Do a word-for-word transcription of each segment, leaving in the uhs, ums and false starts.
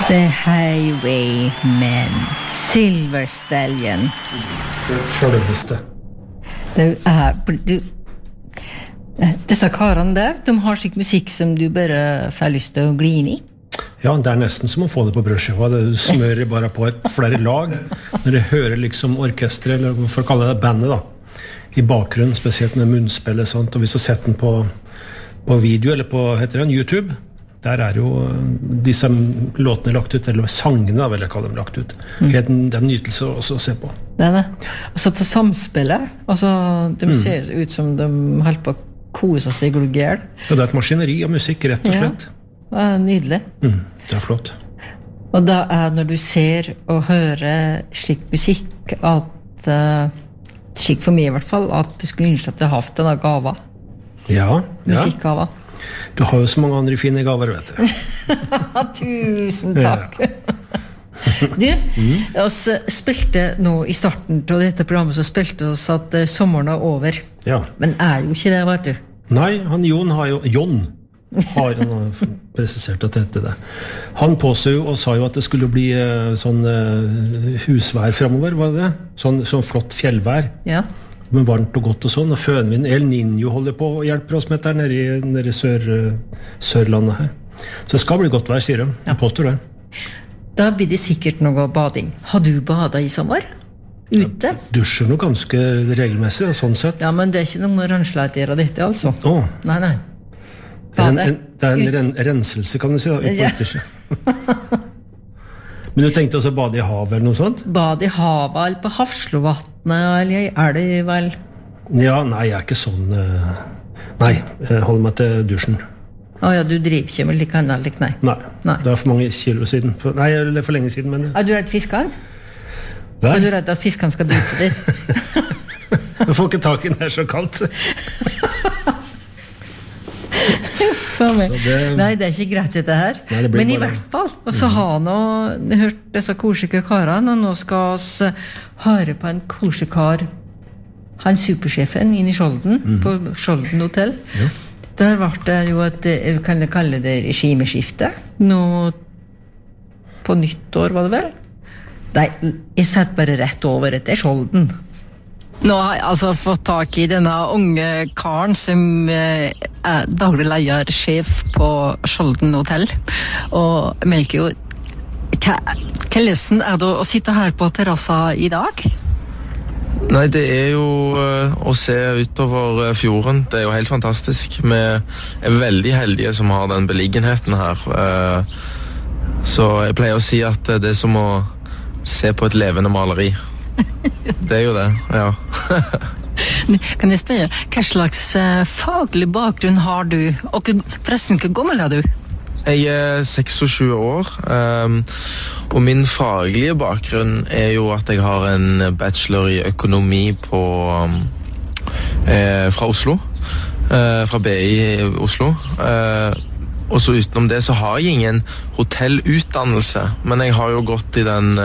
The Highwaymen, Silver Stallion. Sjølveste. Det er du, disse karene der, de har slik musikk som du bare får lyst til å gli inn i. Ja, det er nesten som å få det på brødskiva. Du smører bare på et flere lag. Når du hører liksom orkestret, eller for å kalle det bandet da, i bakgrunnen, spesielt med munnspill og sånt, og hvis du setter den på, på video, eller på, heter det, YouTube, der er jo disse låtene lagt ut, eller sangene da, vil jeg kalle dem lagt ut. Mm. Helt en, det er en nytelse også å se på. Det er det. Og så til samspillet, altså, de mm. ser ut som de holder på å kose seg gluggjel. Ja, det er et maskineri av musikk, rett og slett. Ja. Det er nydelig. Mm, det er flott. Og da er når du ser og hører slik musikk at, uh, slik for meg i hvert fall, at du skulle ønske at du har hatt denne gava. Ja, ja. Musikkgava. Du har jo så mange andre fine gaver, vet du. Tusen takk. Ja. Du, mm. oss spilte nå i starten til dette programmet, så spilte oss at uh, sommeren er over. Ja. Men er jo ikke det, vet du. Nei, han Jon har jo... Jon! har han presisert at dette det. Han påstod jo og sa jo at det skulle bli uh, sånn uh, husvær fremover, var det det? Sånn, sånn flott fjellvær. Ja. Med varmt og godt og sånn. Og fønvind, El Niño holder på og hjelper oss med dette nede i, nede i sør, uh, Sørlandet her. Så det skal bli godt vær, sier de. Jeg påstår det. Da blir det sikkert noe bading. Har du badet i sommer? Ute? Ja, dusjer noe ganske regelmessig, sånn sett. Ja, men det er ikke noe rønnsleit av dette, altså. Åh. Nei, nei. En, en, det er en ren, renselse, kan du si, da, ja. Men du tenkte også bade i havet eller noe sånt? Bade i havet, eller på Hafslovatnet, eller er det vel? Ja, nei, jeg er ikke sånn uh, Nei, jeg holder meg til dusjen. Åja, du driver ikke med like annet, like nei. nei Nei, det er for mange kilo siden for, Nei, eller for lenge siden, men Er du redd fiskene? Hva? Er du redd at fiskene skal bite deg? Du får ikke tak i den her så kaldt. det... Nei, det er ikke greit dette her. Nei, det men i bare... hvert fall og så har nå hørt disse korsike karene, og nå skal vi høre på en korsekar, han supersjefen inn i Skjolden, mm. på Skjolden hotell. Ja. Der var det jo et, kan jeg kalle det regimeskifte, nå på nyttår var det vel? Nei, jeg satt bare rett over etter Skjolden. Nå har jeg altså fått tak i denne unge karen som er daglig leiersjef på Skjolden hotell, og melker jo hvordan er det å sitte her på terrassa i dag? Nei, det er jo uh, å se utover uh, fjorden. Det er jo helt fantastisk. Vi er veldig heldige som har den beliggenheten her. Uh, så jeg pleier å si at det er som å se på et levende maleri. Det er jo det, ja. Kan jeg spørre, hva slags uh, faglig bakgrunn har du? Og forresten, hva gammel er du? Jeg er seksogtjue år, um, og min faglige bakgrunn er jo at jeg har en bachelor i økonomi på, um, eh, fra Oslo, eh, fra B I i Oslo. Eh, og så utenom det så har jeg ingen hotellutdannelse, men jeg har jo gått i den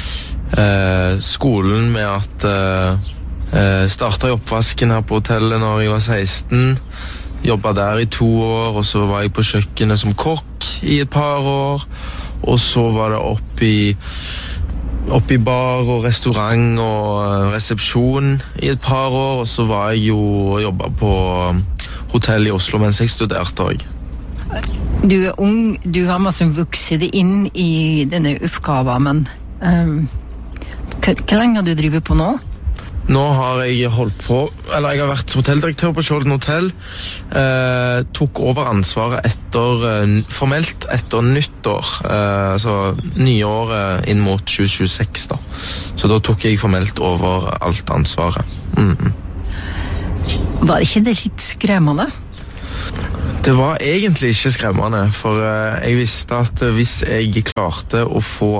eh, skolen med at eh, startet i oppvasken her på hotellet når jeg var seksten, jobbet der i to år, og så var jeg på kjøkkenet som kokk i et par år, og så var det opp i, opp i bar og restaurant og resepsjon i et par år, og så var jeg jo og jobbet på hotell i Oslo mens jeg studerte også. Du er ung, du har masse vokset inn i denne oppgaven, men um, hvor lenge har du drivet på nå? Nå har jeg holdt på, eller jeg har vært hotelldirektør på Skjolden hotell, eh, tok over ansvaret etter, eh, formelt etter nyttår, eh, altså nyåret inn mot tjue tjueseks da. Så da tok jeg formelt over alt ansvaret. Mm. Var ikke det litt skremmende? Det var egentlig ikke skremmende, for eh, jeg visste at hvis jeg klarte å få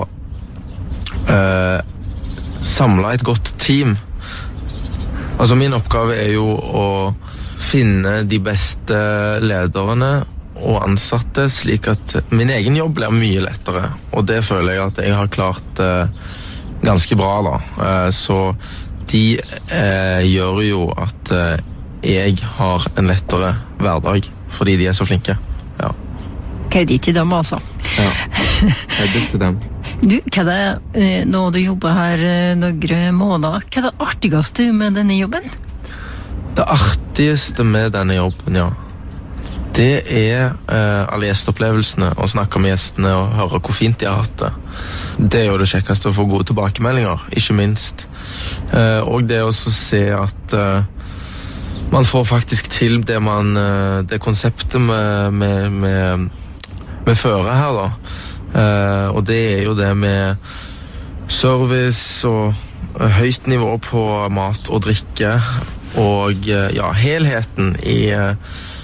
eh, samlet et godt team. Altså min oppgave er jo å finne de beste lederne og ansatte, slik at min egen jobb blir mye lettere. Og det føler jeg at jeg har klart eh, ganske bra da. Eh, så de eh, gjør jo at eh, jeg har en lettere hverdag, fordi de er så flinke. Ja. Kredit til dem altså. Ja, headed to dem. Du, hva er det, nå du jobber her noen måneder, hva er det artigste med denne jobben? Det artigste med denne jobben, ja, det er eh, alle gjesteopplevelsene, å snakke med gjestene og høre hvor fint de har hatt det. Det er jo det kjekkeste å få gode tilbakemeldinger, ikke minst. Eh, og det også se at eh, man får faktisk til det, man, eh, det konseptet med, med, med, med føre her da. Eh, og det er jo det med service og høyt nivå på mat og drikke, og ja, helheten i eh,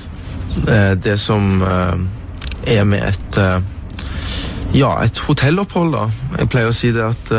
det som eh, er med et eh, ja, et hotellopphold da. Jeg pleier å si det at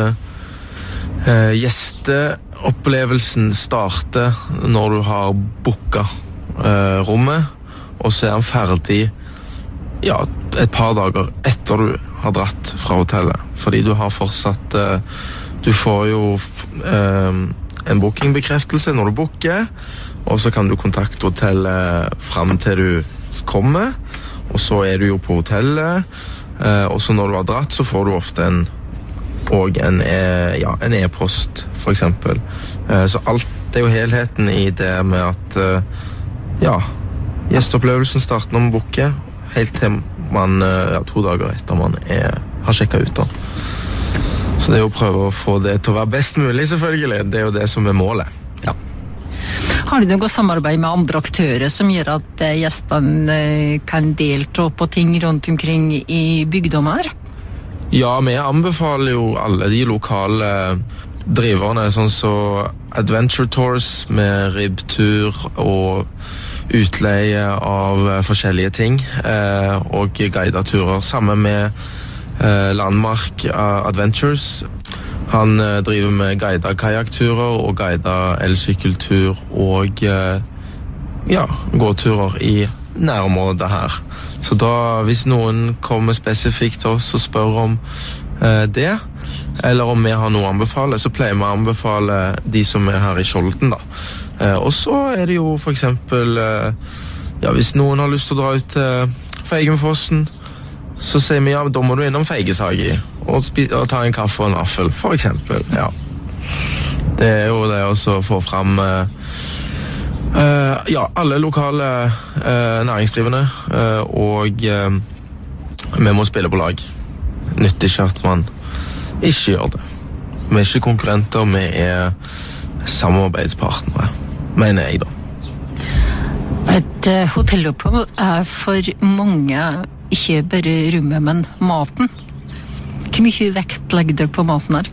eh, gjesteopplevelsen starter når du har booket eh, rommet, og så er han ferdig ja, et par dager etter du har dratt fra hotellet, fordi du har fortsatt eh, du får jo eh, en bookingbekreftelse når du booker, og så kan du kontakte hotellet frem til du kommer, og så er du jo på hotellet, eh, og så når du har dratt så får du ofte en og en, e, ja, en e-post for eksempel. Eh, så alt det er jo helheten i det med at eh, ja, gjesteopplevelsen starter når man booker, helt til man ja, to dager etter man er, har sjekket ut da. Så det er jo å prøve å få det til å være best mulig, selvfølgelig. Det er jo det som er målet. Ja. Har du noe samarbeid med andre aktører som gjør at gjestene kan delta på ting rundt omkring i bygdommen her? Ja, vi anbefaler jo alle de lokale driverne, sånn som Adventure Tours med ribbtur og utleie av forskjellige ting, og guideturer. Sammen med Landmark Adventures. Han driver med guidet kajakturer og guidet elsykkeltur og ja, gåturer i nærområdet her. Så da, hvis noen kommer spesifikt til oss og spør om eh, det, eller om vi har noe å anbefale, så pleier vi å anbefale de som er her i Skjolden da. Eh, og så er det jo for eksempel eh, ja, hvis noen har lyst til å dra ut til Feigenfossen, så sier vi, ja, da må du innom Feigesagi og, og ta en kaffe og en vaffel, for eksempel, ja. Det er jo det også å få frem uh, uh, ja, alle lokale uh, næringsdrivende, uh, og uh, vi må spille på lag. Nytter ikke at man ikke gjør det. Vi er ikke konkurrenter, vi er samarbeidspartnere, mener jeg da. Et uh, hotellopphold er for mange ikke bare rommet, men maten. Hvor mye vekt legger dere på maten her?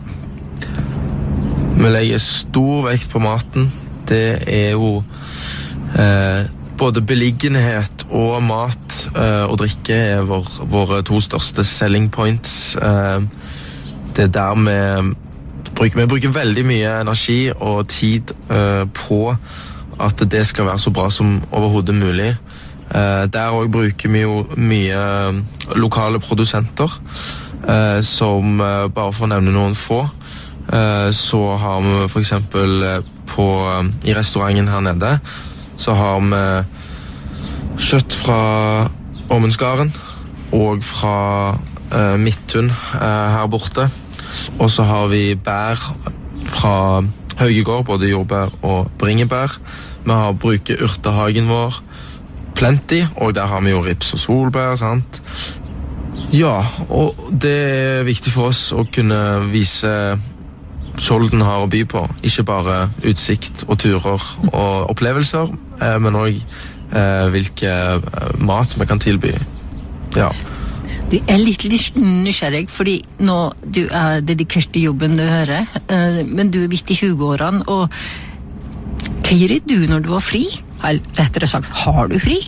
Vi legger stor vekt på maten. Det er jo eh, både beliggenhet og mat eh, og drikke er vår, våre to største selling points. Eh, det er der vi bruker, vi bruker veldig mye energi og tid eh, på at det skal være så bra som overhodet mulig. Uh, der også bruker vi jo mye lokale produsenter, uh, som uh, bare for å nevne noen få, uh, så har vi for eksempel uh, på, uh, i restauranten her nede, så har vi kjøtt fra Ormundsgarden og fra uh, Midthun uh, her borte, og så har vi bær fra Haugegård, både jordbær og bringebær. Vi har bruker urtehagen vår plenty, og der har vi jo rips og solbær, sant? Ja, og det er viktig for oss å kunne vise Skjolden har å by på. Ikke bare utsikt og turer og opplevelser, men også hvilke mat vi kan tilby. Ja. Du er litt nysgjerrig, fordi nå du er dedikert til jobben du hører, men du er midt i tjue-årene, og hva gjør du når du har fri? Rettere sagt, har du fri?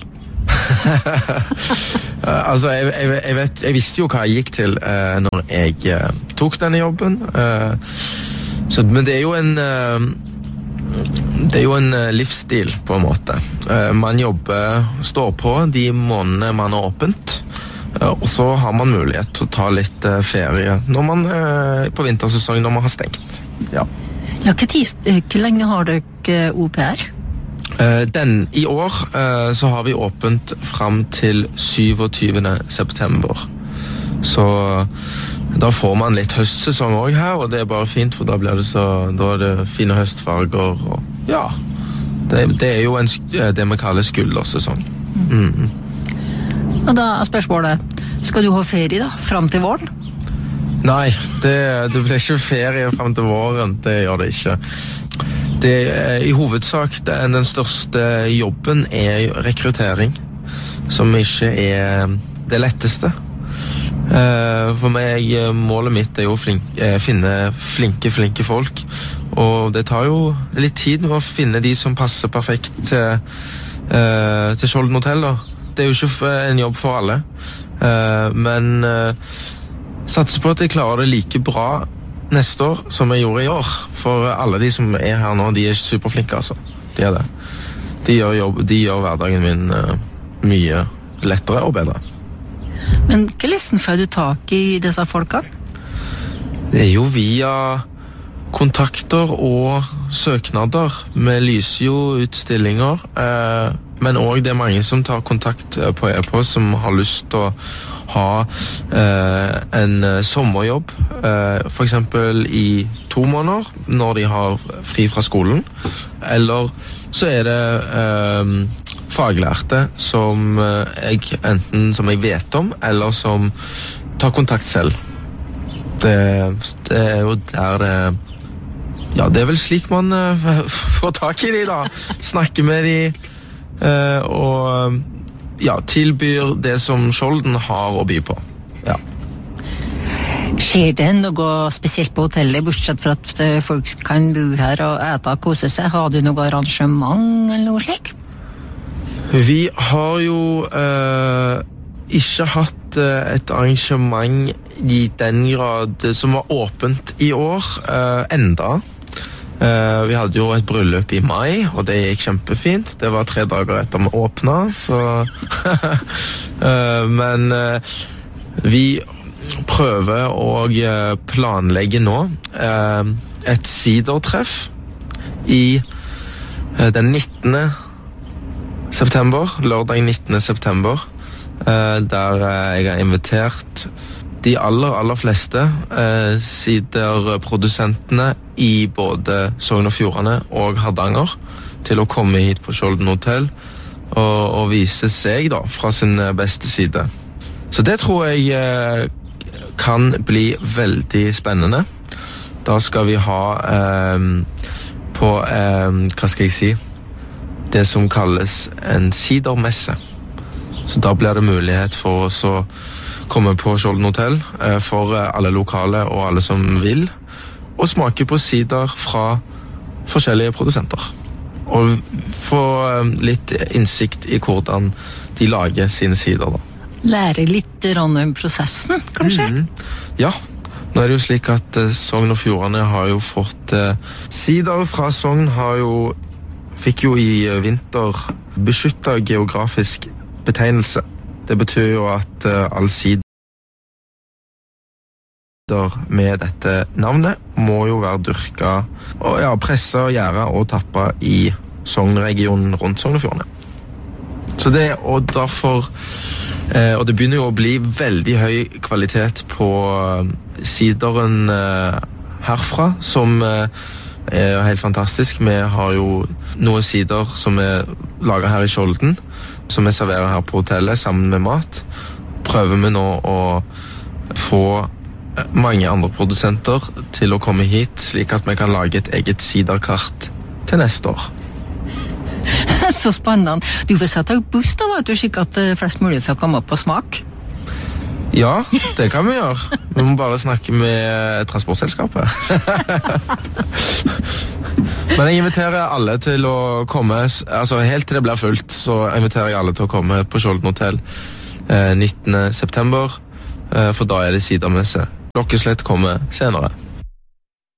altså, jeg, jeg, jeg, vet, jeg visste jo hva jeg gikk til uh, når jeg uh, tok denne jobben. Uh, så, men det er jo en uh, det er jo en uh, livsstil, på en måte. Uh, man jobber, står på de månedene man er åpent, uh, og så har man mulighet til å ta litt uh, ferie når man uh, på vintersesong når man har stengt. Ja. Ja, hvor, tid, hvor lenge har dere O P R? Den, I år uh, så har vi åpent frem til syvogtyvende september. Så da får man litt høstsesong også her, og det er bare fint, for da blir det så, da er det fine høstfarger, og ja, det, det er jo en, det vi kaller skuldersesong. Mm. Og da er spørsmålet, skal du ha ferie da, frem til våren? Nei, det, det blir ikke ferie frem til våren, det gjør det ikke. Det er, i hovedsak, det er den største jobben er rekruttering, som ikke er det letteste. For meg, målet mitt er jo å flink, finne flinke, flinke folk, og det tar jo litt tid med å finne de som passer perfekt til, til Skjolden Hotel. Det er jo ikke en jobb for alle, men satser på at jeg klarer det like bra neste år som jeg gjorde i år. For alle de som er her nå, de er superflinke, altså. De er det. De gjør, jobb, de gjør hverdagen min uh, mye lettere og bedre. Men hvordan får du tak i disse folkene? Det er jo via kontakter og søknader. Vi lyser jo ut stillinger, uh, men også det er mange som tar kontakt på e-post som har lyst til å ha eh, en sommerjobb, eh, for eksempel i to måneder, når de har fri fra skolen. Eller så er det eh, faglærte som jeg, enten som jeg vet om, eller som tar kontakt selv. Det, det er jo der det... Ja, det er vel slik man eh, får tak i de da. Snakke med de, eh, og... Ja, tilbyr det som Skjolden har å by på. Ja. Skjer det noe spesielt på hotellet, bortsett fra at folk kan bo her og æte og kose seg? Har du noe arrangement eller noe slik? Vi har jo eh, ikke hatt eh, et arrangement i den grad som var åpent i år, eh, enda. Uh, vi hadde jo et bryllup i mai, og det gikk kjempefint. Det var tre dager etter vi åpnet, så... uh, men uh, vi prøver å planlegge nå uh, et sidertreff i uh, den nittende september, lørdag nittende september, uh, der uh, jeg har invitert de aller, aller fleste eh, siderprodusentene i både Sogn og Fjordane og Hardanger til å komme hit på Skjolden Hotel og, og vise seg da, fra sin beste side. Så det tror jeg eh, kan bli veldig spennende. Da skal vi ha eh, på, eh, hva skal jeg si, det som kalles en sidermesse. Så da blir det mulighet for oss å komme på Skjolden Hotel eh, for alle lokale og alle som vil, og smake på sider fra forskjellige produsenter. Og få eh, litt innsikt i hvordan de lager sine sider da. Lære litt om prosessen, kanskje? Mm-hmm. Ja, nå er det jo slik at eh, Sogn og Fjordane har jo fått eh, sider fra Sogn, har jo, fikk jo i vinter beskyttet geografisk betegnelse. Det betyr jo at uh, all sider med dette navnet må jo være dyrket, og ja, presset, gjæret og tappet i Sogn-regionen rundt Sogn og Fjordane. Så det, og derfor, eh, og det begynner jo å bli veldig høy kvalitet på uh, sideren uh, herfra, som uh, er helt fantastisk. Vi har jo noen sider som er laget her i Skjolden, som vi serverer her på hotellet sammen med mat. Prøver vi nå å få mange andre produsenter til å komme hit, slik at vi kan lage et eget siderkart til neste år. Så spennende. Du får sette opp buss da, vet du, slik at flest mulig får komme opp på smak. Ja, det kan vi gjøre. Vi må bare snakke med transportselskapet. Men jeg inviterer alle til å komme, altså helt til det blir fullt, så inviterer jeg alle til å komme på Skjolden Hotel eh, nittende september, eh, for da er det sidermesse. Klokkeslett kommer senere.